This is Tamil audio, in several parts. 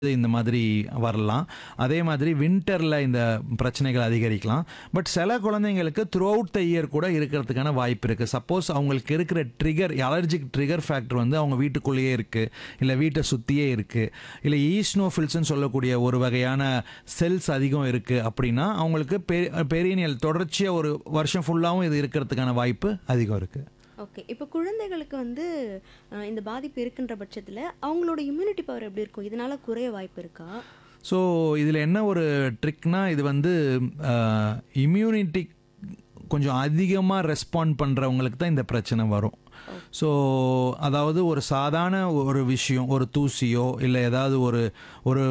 இந்த மாதிரி வரலாம். அதே மாதிரி வின்டரில் இந்த பிரச்சனைகள் அதிகரிக்கலாம். பட் சில குழந்தைங்களுக்கு த்ரூ அவுட் த இயர் கூட இருக்கிறதுக்கான வாய்ப்பு இருக்குது. சப்போஸ் அவங்களுக்கு இருக்கிற ட்ரிகர் அலர்ஜிக் ட்ரிகர் ஃபேக்டர் வந்து அவங்க வீட்டுக்குள்ளேயே இருக்குது, இல்லை வீட்டை சுற்றியே இருக்குது, இல்லை ஈஸ்னோஃபில்ஸ்ன்னு சொல்லக்கூடிய ஒரு வகையான செல்ஸ் அதிகம் இருக்குது அப்படின்னா அவங்களுக்கு பெரியனியல் தொடர்ச்சியாக ஒரு வருஷம் ஃபுல்லாகவும் இது இருக்கிறதுக்கான வாய்ப்பு அதிகம் இருக்குது. ஓகே. இப்போ குழந்தைகளுக்கு வந்து இந்த பாதிப்பு இருக்குன்ற பட்சத்தில் அவங்களோட இம்யூனிட்டி பவர் எப்படி இருக்கும்? இதனால குறைய வாய்ப்பு இருக்கா? ஸோ இதில் என்ன ஒரு ட்ரிக்னா, இது வந்து இம்யூனிட்டி கொஞ்சம் அதிகமாக ரெஸ்பாண்ட் பண்ணுறவங்களுக்கு தான் இந்த பிரச்சனை வரும். ஸோ அதாவது ஒரு சாதாரண ஒரு விஷயம், ஒரு தூசியோ இல்லை ஏதாவது ஒரு ஒரு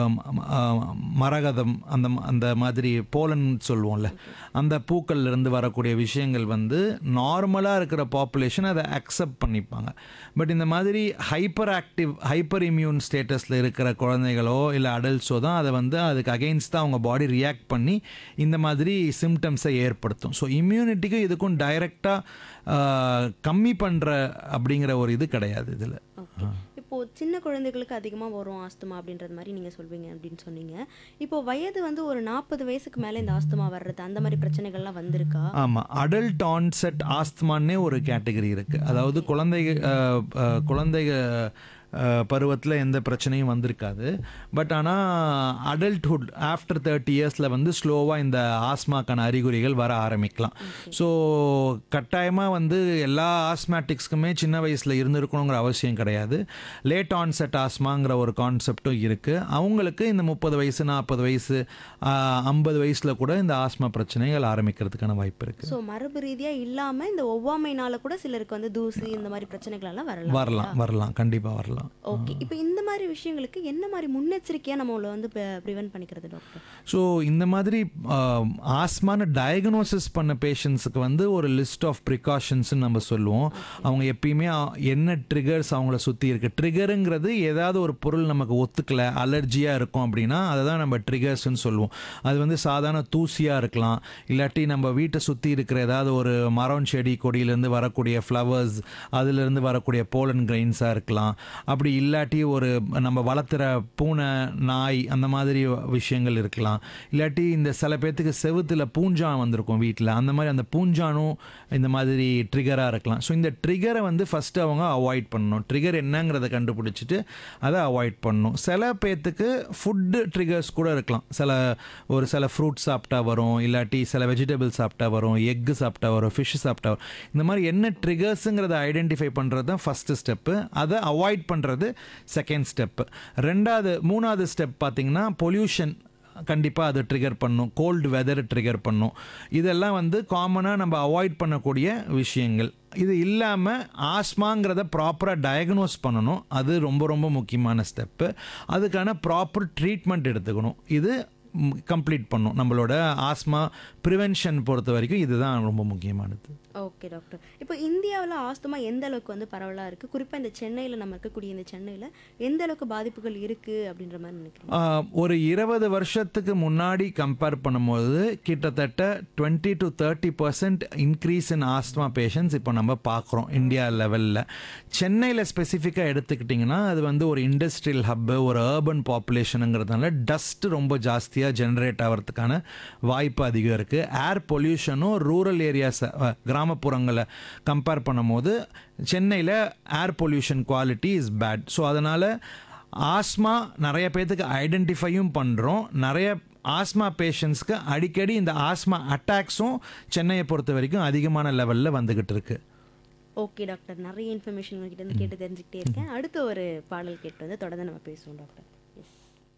மரகதம் அந்த அந்த மாதிரி போலன் சொல்லுவோம்ல, அந்த பூக்கள்லேருந்து வரக்கூடிய விஷயங்கள் வந்து நார்மலாக இருக்கிற பாப்புலேஷன் அதை அக்செப்ட் பண்ணிப்பாங்க. பட் இந்த மாதிரி ஹைப்பர் இம்யூன் ஸ்டேட்டஸில் இருக்கிற குழந்தைகளோ இல்லை அடல்ட்ஸோ தான் அதை வந்து அதுக்கு அகெயின்ஸ்டாக அவங்க பாடி ரியாக்ட் பண்ணி இந்த மாதிரி சிம்டம்ஸை ஏற்படுத்தும். ஸோ இம்யூனிட்டிக்கும் இதுக்கும் டைரெக்டாக கம்மி பண்ணுற அப்படிங்கிற ஒரு இது கிடையாது இதில். இப்போது சின்ன குழந்தைகளுக்கு அதிகமாக வரும் ஆஸ்துமா அப்படின்றது மாதிரி நீங்கள் சொல்வீங்க அப்படின்னு சொன்னீங்க. இப்போது வயது வந்து ஒரு 40 வயசுக்கு மேலே இந்த ஆஸ்துமா வர்றது அந்த மாதிரி பிரச்சனைகள்லாம் வந்திருக்கா? ஆமாம், அடல்ட் ஆன்செட் ஆஸ்துமானே ஒரு கேட்டகரி இருக்குது. அதாவது குழந்தைங்க பருவத்தில் எந்த பிரச்சனையும் வந்திருக்காது. பட் ஆனால் அடல்ட்ஹுட் ஆஃப்டர் 30 இயர்ஸில் வந்து ஸ்லோவாக இந்த ஆஸ்மாக்கான அறிகுறிகள் வர ஆரம்பிக்கலாம். ஸோ கட்டாயமாக வந்து எல்லா ஆஸ்மேட்டிக்ஸ்க்குமே சின்ன வயசில் இருந்திருக்கணுங்கிற அவசியம் கிடையாது. லேட் ஆன்செட் ஆஸ்மாங்கிற ஒரு கான்செப்டும் இருக்குது. அவங்களுக்கு இந்த 30 வயசு 40 வயசு 50 வயசில் கூட இந்த ஆஸ்மா பிரச்சனைகள் ஆரம்பிக்கிறதுக்கான வாய்ப்பு இருக்குது. ஸோ மரபு ரீதியாக இல்லாமல் இந்த ஒவ்வாமைனால கூட சிலருக்கு வந்து தூசி இந்த மாதிரி பிரச்சனைகள் எல்லாம் வரலாம் கண்டிப்பாக வரலாம். ஓகே. இப்போ இந்த மாதிரி விஷயங்களுக்கு என்ன மாதிரி முன்னெச்சரிக்கையாக நம்மளை வந்து ப்ரிவென்ட் பண்ணிக்கிறது டாக்டர்? ஸோ இந்த மாதிரி ஆஸ்மான டயக்னோசிஸ் பண்ண பேஷண்ட்ஸுக்கு வந்து ஒரு லிஸ்ட் ஆஃப் ப்ரிகாஷன்ஸ்ன்னு நம்ம சொல்லுவோம். அவங்க எப்பயுமே என்ன ட்ரிகர்ஸ் அவங்கள சுற்றி இருக்குது, ட்ரிகருங்கிறது ஏதாவது ஒரு பொருள் நமக்கு ஒத்துக்கலை அலர்ஜியாக இருக்கும் அப்படின்னா அதை தான் நம்ம ட்ரிகர்ஸ்ன்னு சொல்லுவோம். அது வந்து சாதாரண தூசியாக இருக்கலாம், இல்லாட்டி நம்ம வீட்டை சுற்றி இருக்கிற ஏதாவது ஒரு மரம் செடி கொடியிலேருந்து வரக்கூடிய ஃப்ளவர்ஸ் அதுலேருந்து வரக்கூடிய போலன் கிரெயின்ஸாக இருக்கலாம். அப்படி இல்லாட்டி ஒரு நம்ம வளர்த்துற பூனை நாய் அந்த மாதிரி விஷயங்கள் இருக்கலாம். இல்லாட்டி இந்த சில பேர்த்துக்கு செவுத்தில் பூஞ்சான் வந்திருக்கும் வீட்டில், அந்த மாதிரி அந்த பூஞ்சானும் இந்த மாதிரி ட்ரிகராக இருக்கலாம். ஸோ இந்த ட்ரிகரை வந்து ஃபஸ்ட்டு அவங்க அவாய்ட் பண்ணணும். ட்ரிகர் என்னங்கிறத கண்டுபிடிச்சிட்டு அதை அவாய்ட் பண்ணணும். சில பேர்த்துக்கு ஃபுட்டு ட்ரிகர்ஸ் கூட இருக்கலாம். சில ஃப்ரூட் சாப்பிட்டா வரும், இல்லாட்டி சில வெஜிடபிள் சாப்பிட்டா வரும், எக்கு சாப்பிட்டா வரும், ஃபிஷ் சாப்பிட்டா வரும். இந்த மாதிரி என்ன ட்ரிகர்ஸுங்கிறத ஐடென்டிஃபை பண்ணுறது தான் ஃபஸ்ட்டு ஸ்டெப்பு. அதை அவாய்ட் பண்ணுறது செகண்ட் ஸ்டெப். மூணாவது ஸ்டெப் பார்த்தீங்கன்னா பொல்யூஷன் கண்டிப்பாக அது ட்ரிகர் பண்ணும், கோல்டு வெதர் ட்ரிகர் பண்ணும். இதெல்லாம் வந்து காமனாக நம்ம அவாய்ட் பண்ணக்கூடிய விஷயங்கள். இது இல்லாமல் ஆஸ்மாங்கிறத ப்ராப்பராக டயக்னோஸ் பண்ணணும். அது ரொம்ப ரொம்ப முக்கியமான ஸ்டெப்பு. அதுக்கான ப்ராப்பர் ட்ரீட்மெண்ட் எடுத்துக்கணும். இது கம்ப்ளீட் பண்ணும். நம்மளோட ஆஸ்மா ப்ரிவென்ஷன் பொறுத்த வரைக்கும் இதுதான் ரொம்ப முக்கியமானது. Okay doctor. இப்போ இந்தியாவில் ஆஸ்துமா எந்த அளவுக்கு வந்து பரவலாக இருக்குது? குறிப்பாக இந்த சென்னையில் நம்ம இருக்கக்கூடிய இந்த சென்னையில் எந்த அளவுக்கு பாதிப்புகள் இருக்குது அப்படின்ற மாதிரி நினைக்கிறீங்க? ஒரு 20 வருஷத்துக்கு முன்னாடி கம்பேர் பண்ணும்போது கிட்டத்தட்ட 20 to 30% increase in asthma patients இப்போ நம்ம பார்க்குறோம் இந்தியா லெவலில். சென்னையில் ஸ்பெசிஃபிக்காக எடுத்துக்கிட்டிங்கன்னா அது வந்து ஒரு இண்டஸ்ட்ரியல் ஹப்பு, ஒரு அர்பன் பாப்புலேஷனுங்கிறதுனால டஸ்ட் ரொம்ப ஜாஸ்தியாக ஜென்ரேட் ஆகிறதுக்கான வாய்ப்பு அதிகம் இருக்குது. ஏர் பொல்யூஷனும் ரூரல் ஏரியாஸ் கிராமப்புறங்களை கம்பேர் பண்ணும்போது சென்னையில் air pollution quality is bad. So அதனால் ஆஸ்மா நிறைய பேர்த்துக்கு ஐடென்டிஃபையும் பண்ணுறோம். நிறைய ஆஸ்மா பேஷண்ட்ஸ்க்கு அடிக்கடி இந்த ஆஸ்மா அட்டாக்ஸும் சென்னையை பொறுத்த வரைக்கும் அதிகமான லெவலில் வந்துக்கிட்டு இருக்கு. ஓகே டாக்டர், நிறைய இன்ஃபர்மேஷன் உங்ககிட்ட இருந்து கேட்டு தெரிஞ்சுக்கிட்டே இருக்கேன். அடுத்த ஒரு பாடல் கேட்டு வந்து தொடர்ந்து நம்ம பேசுவோம் டாக்டர்.